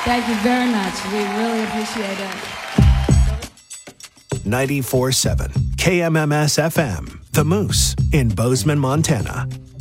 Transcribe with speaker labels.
Speaker 1: Thank you very much. We really appreciate it.
Speaker 2: 94.7 KMMS FM, The Moose in Bozeman, Montana.